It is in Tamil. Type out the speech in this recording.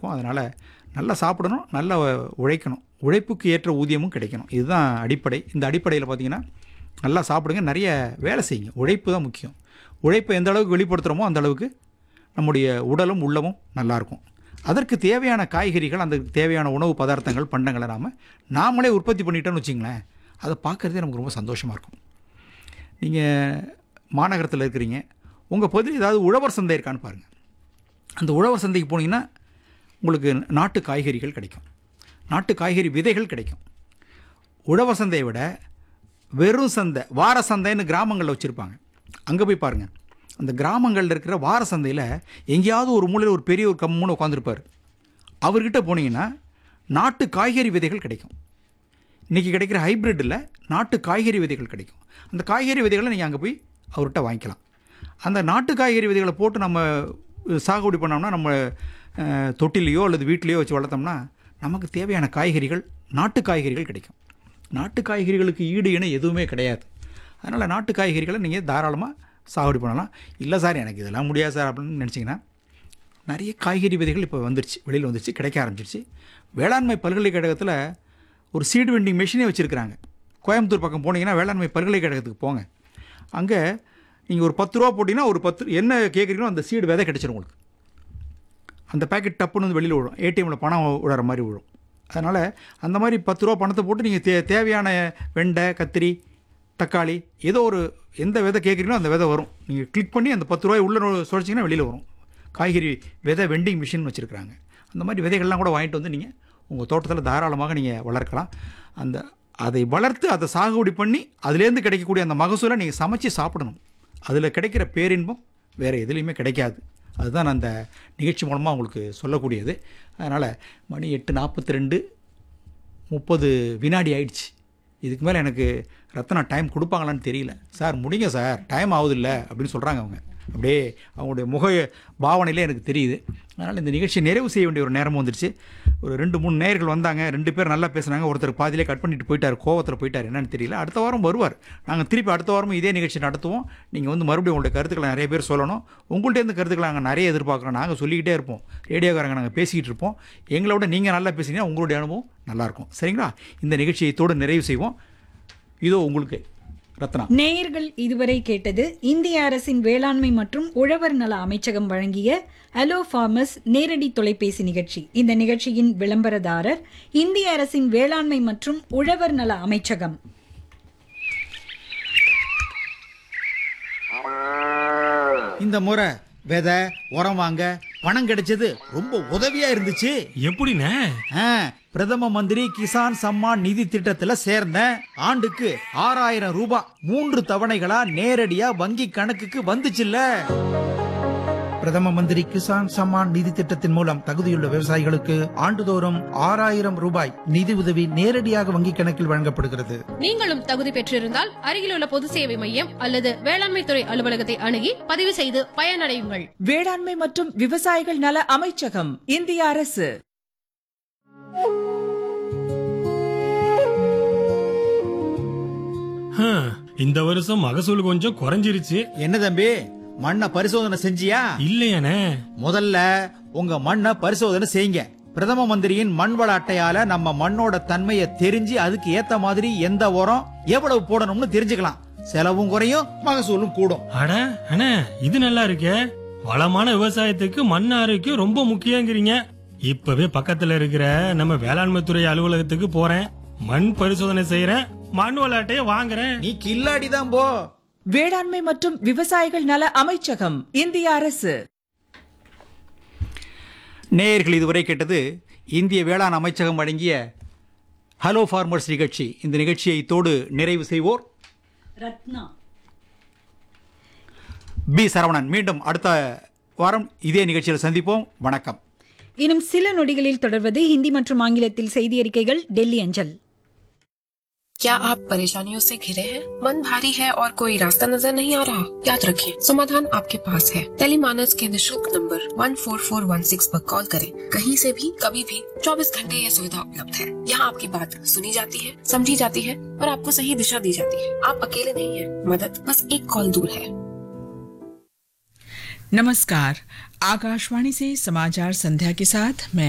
இருக்கும். அதனால் நல்லா சாப்பிடணும், நல்லா உழைக்கணும், உழைப்புக்கு ஏற்ற ஊதியமும் கிடைக்கணும். இதுதான் அடிப்படை. இந்த அடிப்படையில் பார்த்திங்கன்னா நல்லா சாப்பிடுங்க, நிறைய வேலை செய்யுங்க. உழைப்பு தான் முக்கியம். உழைப்பை எந்த அளவுக்கு வெளிப்படுத்துகிறோமோ அந்த அளவுக்கு நம்முடைய உடலும் உள்ளமும் நல்லாயிருக்கும். அதற்கு தேவையான காய்கறிகள், அந்த தேவையான உணவு பதார்த்தங்கள், பண்டங்களை நாமளே உற்பத்தி பண்ணிட்டோன்னு வச்சிங்களேன், அதை பார்க்குறதே நமக்கு ரொம்ப சந்தோஷமாக இருக்கும். நீங்கள் மாநகரத்தில் இருக்கிறீங்க, உங்கள் பகுதியில் ஏதாவது உழவர் சந்தை இருக்கான்னு பாருங்கள். அந்த உழவர் சந்தைக்கு போனீங்கன்னா உங்களுக்கு நாட்டு காய்கறிகள் கிடைக்கும், நாட்டு காய்கறி விதைகள் கிடைக்கும். உழவர் சந்தையை விட வெறும் சந்தை, வார சந்தைன்னு கிராமங்களில் வச்சுருப்பாங்க, அங்கே போய் பாருங்கள். அந்த கிராமங்களில் இருக்கிற வார சந்தையில் எங்கேயாவது ஒரு மூலையில் ஒரு பெரிய ஒரு கம்முன்னு உட்காந்துருப்பார். அவர்கிட்ட போனீங்கன்னா நாட்டு காய்கறி விதைகள் கிடைக்கும். இன்றைக்கி கிடைக்கிற ஹைப்ரிட்டில் நாட்டு காய்கறி விதைகள் கிடைக்கும். அந்த காய்கறி விதைகளை நீங்கள் அங்கே போய் அவர்கிட்ட வாங்கிக்கலாம். அந்த நாட்டு காய்கறி விதைகளை போட்டு நம்ம சாகுபடி பண்ணோம்னா, நம்ம தொட்டிலையோ அல்லது வீட்டிலையோ வச்சு வளர்த்தோம்னா நமக்கு தேவையான காய்கறிகள், நாட்டு காய்கறிகள் கிடைக்கும். நாட்டு காய்கறிகளுக்கு ஈடு இணை எதுவுமே கிடையாது. அதனால் நாட்டு காய்கறிகளை நீங்கள் தாராளமாக சாகுபடி பண்ணலாம். இல்லை சார் எனக்கு இதெல்லாம் முடியாது சார் அப்படின்னு நினச்சிங்கன்னா, நிறைய காய்கறி விதைகள் இப்போ வந்துருச்சு, வெளியில் வந்துருச்சு, கிடைக்க ஆரம்பிச்சிருச்சு. வேளாண்மை பல்கலைக்கழகத்தில் ஒரு சீடு வெண்டிங் மெஷினே வச்சுருக்கிறாங்க. கோயம்புத்தூர் பக்கம் போனீங்கன்னா வேளாண்மை பல்கலைக்கழகத்துக்கு போங்க. அங்கே நீங்கள் ஒரு 10 ரூபா போட்டிங்கன்னா ஒரு 10 என்ன கேட்குறீங்களோ அந்த சீடு விதை கிடச்சிடும் உங்களுக்கு. அந்த பேக்கெட் டப்புன்னு வந்து வெளியில் விழும், ஏடிஎம்மில் பணம் விடுற மாதிரி விழும். அதனால் அந்த மாதிரி 10 ரூபா பணத்தை போட்டு நீங்கள் தேவையான வெண்டை, கத்திரி, தக்காளி, ஏதோ ஒரு எந்த விதை கேட்குறீங்களோ அந்த விதை வரும். நீங்கள் கிளிக் பண்ணி அந்த 10 ரூபாய் உள்ளே சுழச்சிங்கன்னா வெளியில் வரும். காய்கறி விதை வெண்டிங் மிஷின் வச்சுருக்கிறாங்க. அந்த மாதிரி விதைகள்லாம் கூட வாங்கிட்டு வந்து நீங்கள் உங்கள் தோட்டத்தில் தாராளமாக நீங்கள் வளர்க்கலாம். அதை வளர்த்து அதை சாகுபடி பண்ணி அதுலேருந்து கிடைக்கக்கூடிய அந்த மகசூலை நீங்கள் சமைச்சு சாப்பிடணும். அதில் கிடைக்கிற பேரின்பம் வேறு எதுலேயுமே கிடைக்காது. அதுதான் நான் அந்த நிகழ்ச்சி மூலமாக உங்களுக்கு சொல்லக்கூடியது. அதனால் மணி 8:42 30 வினாடி ஆயிடுச்சு. இதுக்கு மேலே எனக்கு ரத்னா டைம் கொடுப்பாங்களான்னு தெரியல. சார் முடிங்க சார், டைம் ஆகுதில்ல அப்படின்னு சொல்கிறாங்க அவங்க. அப்படியே அவங்களுடைய முக பாவனையிலே எனக்கு தெரியுது. அதனால் இந்த நிகழ்ச்சியை நிறைவு செய்ய வேண்டிய ஒரு நேரமும் வந்துடுச்சு. ஒரு 2-3 நேயர்கள் வந்தாங்க, 2 பேர் நல்லா பேசுனாங்க. ஒருத்தர் பாதியிலே கட் பண்ணிட்டு போயிட்டார், கோவத்தில் போயிட்டார், என்னன்னு தெரியல. அடுத்த வாரம் வருவார். நாங்கள் திருப்பி அடுத்த வாரமும் இதே நிகழ்ச்சி நடத்துவோம். நீங்கள் வந்து மறுபடியும் உங்களுடைய கருத்துக்களை நிறைய பேர் சொல்லணும். உங்கள்கிட்ட கருத்துக்களை நாங்கள் நிறைய எதிர்பார்க்குறோம். நாங்கள் சொல்லிக்கிட்டே இருப்போம், ரேடியோக்காரங்க நாங்கள் பேசிக்கிட்டு இருப்போம். எங்களோட நீங்கள் நல்லா பேசினீங்கன்னா உங்களுடைய அனுபவம் நல்லாயிருக்கும். சரிங்களா? இந்த நிகழ்ச்சியத்தோடு நிறைவு செய்வோம். இதோ உங்களுக்கு ரத்னா. நேயர்கள் இதுவரை கேட்டது இந்திய அரசின் வேளாண்மை மற்றும் உழவர் நல அமைச்சகம் வழங்கிய ஹலோ ஃபார்மர்ஸ் நேரடி தொலைபேசி நிகழ்ச்சி. இந்த நிகழ்ச்சியின் விளம்பரதாரர் இந்திய அரசின் வேளாண்மை மற்றும் உழவர் நல அமைச்சகம். இந்த முறை விதை உரம் வாங்க பணம் கிடைச்சது ரொம்ப உதவியா இருந்துச்சு. எப்படிண்ணே? பிரதம மந்திரி கிசான் சம்மான் நிதி திட்டத்துல சேர்ந்தேன். ஆண்டுக்கு 6000 ரூபாய் 3 தவணைகளா நேரடியா வங்கி கணக்குக்கு வந்துச்சுல்ல. பிரதம மந்திரி கிசான் சம்மான் நிதி திட்டத்தின் மூலம் தகுதியுள்ள விவசாயிகளுக்கு ஆண்டுதோறும் 6000 ரூபாய் நிதி உதவி நேரடியாக வங்கி கணக்கில் வழங்கப்படுகிறது. நீங்களும் தகுதி பெற்றிருந்தால் அருகிலுள்ள பொது சேவை மையம் அல்லது வேளாண்மை துறை அலுவலகத்தை அணுகி பதிவு செய்து பயனடையுங்கள். வேளாண்மை மற்றும் விவசாயிகள் நல அமைச்சகம், இந்திய அரசு. இந்த வருஷம் மகசூல் கொஞ்சம் குறைஞ்சிருச்சு. என்ன தம்பி, மண்ணை பரிசோதனை செஞ்சியா? இல்லையானே. முதல்ல உங்க மண்ணை பரிசோதனை செய்யுங்க. பிரதம மந்திரியின் மண் வள அட்டையால நம்ம மண்ணோட தன்மையை தெரிஞ்சு அதுக்கு ஏத்த மாதிரி எந்த உரம் எவ்வளவு போடணும்னு தெரிஞ்சுக்கலாம். செலவும் குறையும், மகசூலும் கூடும். அட அண்ணே, இது நல்லா இருக்கே. வளமான விவசாயத்துக்கு மண் ஆரோக்கியம் ரொம்ப முக்கியங்கிறீங்க. இப்பவே பக்கத்துல இருக்கிற நம்ம வேளாண்மை துறை அலுவலகத்துக்கு போறேன், மண் பரிசோதனை செய்யறேன், மண் வள அட்டையை வாங்குறேன். நீ கில்லாடிதான் போ. வேளாண்மை மற்றும் விவசாயிகள் நல அமைச்சகம், இந்திய அரசு. நேயர்கள் இதுவரை கேட்டது இந்திய வேளாண் அமைச்சகம் வழங்கிய ஹலோ ஃபார்மர்ஸ் நிகழ்ச்சி. இந்த நிகழ்ச்சியை இத்தோடு நிறைவு செய்வோர் ரத்னா, பி சரவணன். மீண்டும் அடுத்த வாரம் இதே நிகழ்ச்சியில் சந்திப்போம். வணக்கம். இன்னும் சில நொடிகளில் தொடர்வது ஹிந்தி மற்றும் ஆங்கிலத்தில் செய்தி அறிக்கைகள், டெல்லி அஞ்சல். क्या आप परेशानियों से घिरे हैं? मन भारी है और कोई रास्ता नजर नहीं आ रहा? याद रखें, समाधान आपके पास है। टेलीमानस के निःशुल्क नंबर 14416 पर कॉल करें। कहीं से भी कभी भी 24 घंटे यह सुविधा उपलब्ध है। यहाँ आपकी बात सुनी जाती है, समझी जाती है और आपको सही दिशा दी जाती है। आप अकेले नहीं हैं, मदद बस एक कॉल दूर है। नमस्कार, आकाशवाणी से समाचार संध्या के साथ मैं